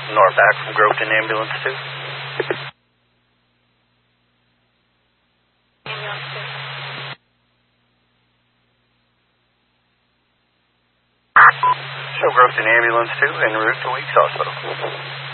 North back from Groveton Ambulance 2. Show Groveton Ambulance 2 en route to Weeks Hospital.